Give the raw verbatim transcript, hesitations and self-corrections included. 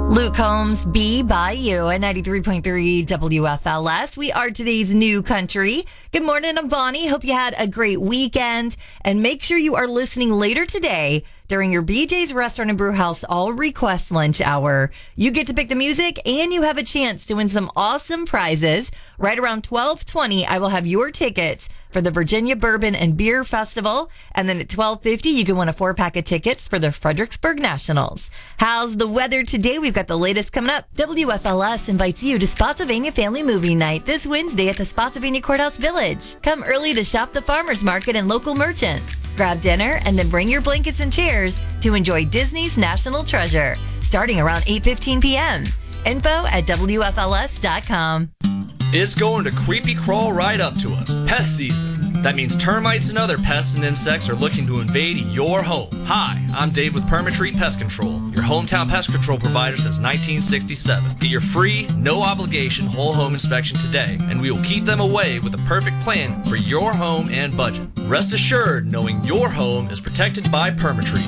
Luke Combs, Be By You at ninety-three point three W F L S. We are today's new country. Good morning, I'm Bonnie. Hope you had a great weekend. And make sure you are listening later today during your B J's Restaurant and Brew House All Request Lunch Hour. You get to pick the music and you have a chance to win some awesome prizes. Right around twelve twenty, I will have your tickets for the Virginia Bourbon and Beer Festival. And then at twelve fifty, you can win a four-pack of tickets for the Fredericksburg Nationals. How's the weather today? We've got the latest coming up. W F L S invites you to Spotsylvania Family Movie Night this Wednesday at the Spotsylvania Courthouse Village. Come early to shop the farmers market and local merchants. Grab dinner and then bring your blankets and chairs to enjoy Disney's National Treasure, starting around eight fifteen p.m. Info at W F L S dot com. It's going to creepy crawl right up to us. Pest season. That means termites and other pests and insects are looking to invade your home. Hi, I'm Dave with Permatreat Pest Control, your hometown pest control provider since nineteen sixty-seven. Get your free, no obligation whole home inspection today, and we will keep them away with the perfect plan for your home and budget. Rest assured knowing your home is protected by Permatreat.